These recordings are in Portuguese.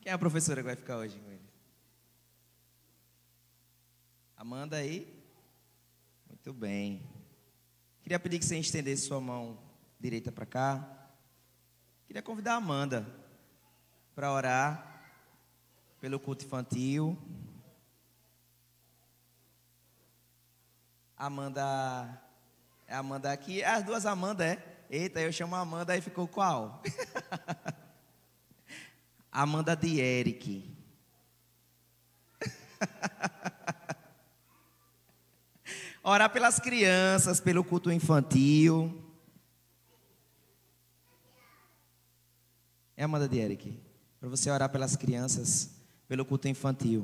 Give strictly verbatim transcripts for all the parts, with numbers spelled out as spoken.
Quem é a professora que vai ficar hoje com eles? Amanda aí? Muito bem. Queria pedir que você estendesse sua mão direita para cá. Queria convidar a Amanda para orar pelo culto infantil. Amanda, é Amanda aqui, as duas Amanda, é? Eita, eu chamo a Amanda, aí ficou qual? Amanda de Eric. Orar pelas crianças, pelo culto infantil. É Amanda de Eric. Para você orar pelas crianças, pelo culto infantil.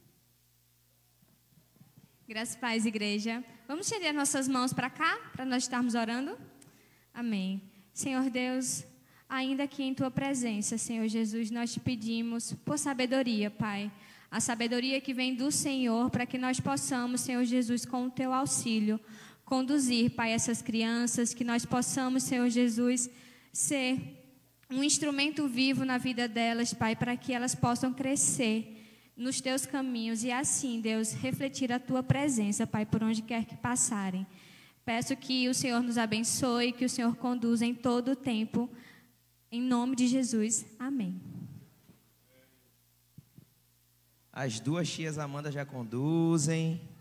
Graças a Paz, igreja. Vamos estender nossas mãos para cá, para nós estarmos orando? Amém. Senhor Deus, ainda aqui em Tua presença, Senhor Jesus, nós te pedimos por sabedoria, Pai. A sabedoria que vem do Senhor, para que nós possamos, Senhor Jesus, com o Teu auxílio, conduzir, Pai, essas crianças, que nós possamos, Senhor Jesus, ser um instrumento vivo na vida delas, Pai, para que elas possam crescer nos Teus caminhos e assim, Deus, refletir a Tua presença, Pai, por onde quer que passarem. Peço que o Senhor nos abençoe, que o Senhor conduza em todo o tempo, em nome de Jesus. Amém. As duas tias Amanda já conduzem.